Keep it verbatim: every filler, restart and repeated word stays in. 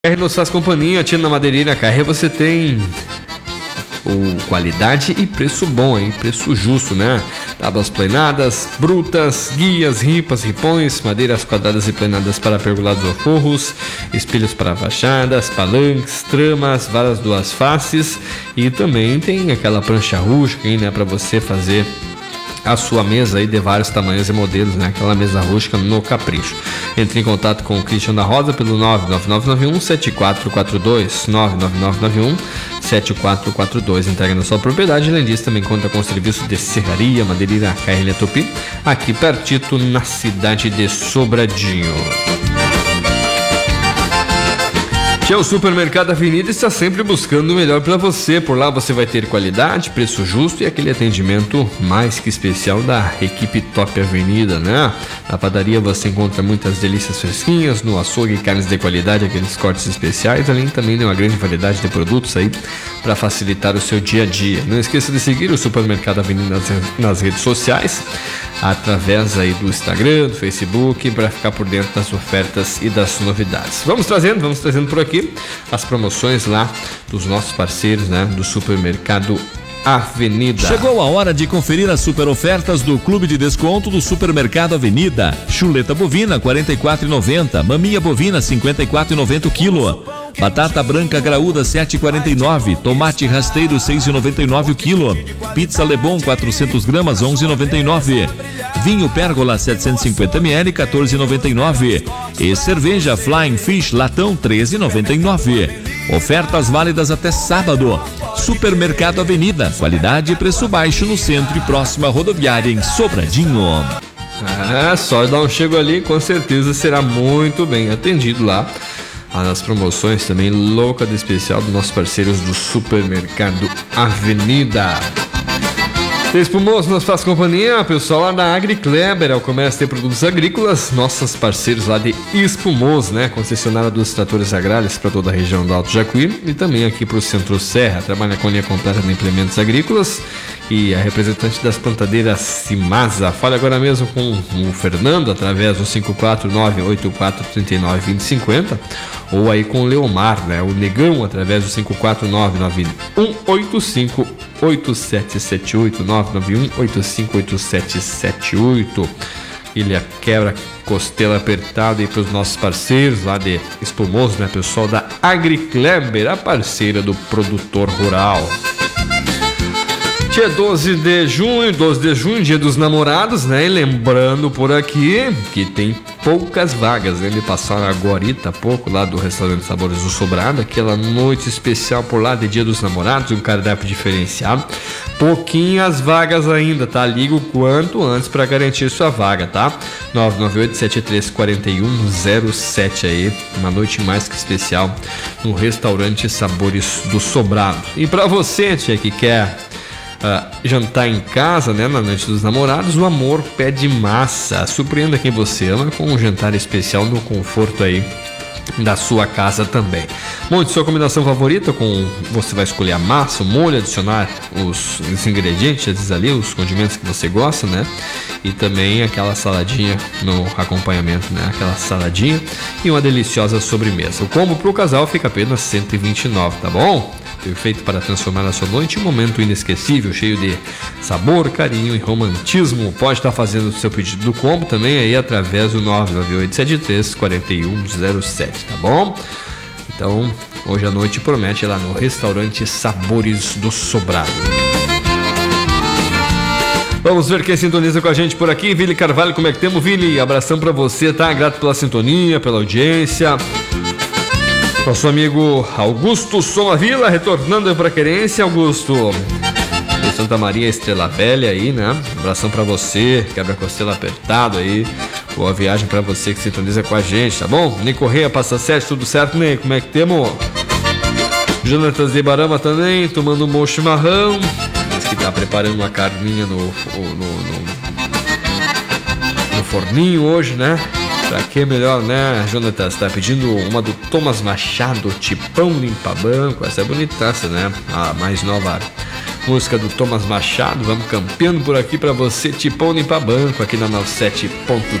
K R nos faz companhia, tia na Madeireira K R você tem o qualidade e preço bom, hein? Preço justo, né? Tábuas plenadas, brutas, guias, ripas, ripões, madeiras quadradas e plenadas para pergolados ou forros, espelhos para fachadas, palanques, tramas, varas duas faces e também tem aquela prancha rústica, hein, né? Para você fazer a sua mesa aí de vários tamanhos e modelos, né? Aquela mesa rústica no capricho. Entre em contato com o Christian da Rosa pelo nove nove nove nove um sete quatro quatro dois, nove nove nove nove um sete quatro quatro dois. Entrega na sua propriedade. Além disso, também conta com o serviço de serraria, madeireira K R Tupi, aqui pertito na cidade de Sobradinho. O Supermercado Avenida está sempre buscando o melhor para você. Por lá você vai ter qualidade, preço justo e aquele atendimento mais que especial da equipe Top Avenida, né? Na padaria você encontra muitas delícias fresquinhas, no açougue carnes de qualidade, aqueles cortes especiais, além também de uma grande variedade de produtos aí para facilitar o seu dia a dia. Não esqueça de seguir o Supermercado Avenida nas, nas redes sociais, através aí do Instagram, do Facebook, para ficar por dentro das ofertas e das novidades. Vamos trazendo, vamos trazendo por aqui as promoções lá dos nossos parceiros, né, do Supermercado Avenida. Chegou a hora de conferir as super ofertas do Clube de Desconto do Supermercado Avenida. Chuleta bovina quarenta e quatro reais e noventa centavos, maminha bovina cinquenta e quatro reais e noventa centavos o quilo. Batata branca graúda sete reais e quarenta e nove centavos, tomate rasteiro seis reais e noventa e nove centavos o quilo. Pizza Lebon quatrocentas gramas onze reais e noventa e nove centavos. Vinho Pérgola setecentos e cinquenta mililitros quatorze reais e noventa e nove centavos. E cerveja Flying Fish latão treze reais e noventa e nove centavos. Ofertas válidas até sábado. Supermercado Avenida, qualidade e preço baixo no centro e próxima rodoviária em Sobradinho. É, só dar um chego ali, com certeza será muito bem atendido lá. As promoções também louca de especial dos nossos parceiros do Supermercado Avenida. Espumoso nos faz companhia, pessoal lá da Agri Kleber, é o comércio de produtos agrícolas, nossos parceiros lá de Espumoso, né? Concessionária dos tratores agrários para toda a região do Alto Jacuí e também aqui para o Centro Serra. Trabalha com linha completa de implementos agrícolas e a representante das plantadeiras Cimasa. Fale agora mesmo com o Fernando através do cinco quatro nove oito quatro três nove dois zero cinco zero ou aí com o Leomar, né? O Negão através do cinco quatro nove nove um oito cinco oito sete sete oito, nove nove um oito cinco oito sete sete oito. Ele quebra costela apertada aí para os nossos parceiros lá de Espumoso, né? Pessoal da Agri Kleber, a parceira do produtor rural. Dia doze de junho, doze de junho, dia dos namorados, né? E lembrando por aqui que tem poucas vagas, né? Ele passaram agora há pouco lá do restaurante Sabores do Sobrado, aquela noite especial por lá de dia dos namorados, um cardápio diferenciado. Pouquinhas vagas ainda, tá? Liga o quanto antes para garantir sua vaga, tá? nove nove oito sete três quatro um zero sete aí, uma noite mais que especial no restaurante Sabores do Sobrado. E para você, tia, que quer Uh, jantar em casa, né, na noite dos namorados, o amor pede massa. Surpreenda quem você ama com um jantar especial no conforto aí da sua casa também. Monte sua combinação favorita, com você vai escolher a massa, o molho, adicionar os, os ingredientes ali, os condimentos que você gosta, né? E também aquela saladinha no acompanhamento, né? Aquela saladinha e uma deliciosa sobremesa. O combo pro casal fica apenas cento e vinte e nove, tá bom? Perfeito para transformar a sua noite em um momento inesquecível, cheio de sabor, carinho e romantismo. Pode estar fazendo o seu pedido do combo também aí através do nove nove oito sete três quatro um zero sete, tá bom? Então, hoje à noite promete lá no restaurante Sabores do Sobrado. Vamos ver quem sintoniza com a gente por aqui. Vili Carvalho, como é que temos, Vili? Abração pra você, tá? Grato pela sintonia, pela audiência. Nosso amigo Augusto Soma Vila, retornando para Querência. Augusto, de Santa Maria, Estrela Velha aí, né? Abração pra você, quebra-costela apertado aí. Boa viagem pra você que sintoniza com a gente, tá bom? Nem Correia, passa certo, tudo certo, nem? Como é que temos? Jonatas de Barama também, tomando um bom chimarrão. Diz que tá preparando uma carninha no, no, no, no forninho hoje, né? Pra que melhor, né, Jonatas? Tá pedindo uma do Thomas Machado, Tipão Limpa Banco. Essa é bonitaça, né? A mais nova música do Thomas Machado. Vamos campeando por aqui pra você, Tipão Limpa Banco, aqui na noventa e sete ponto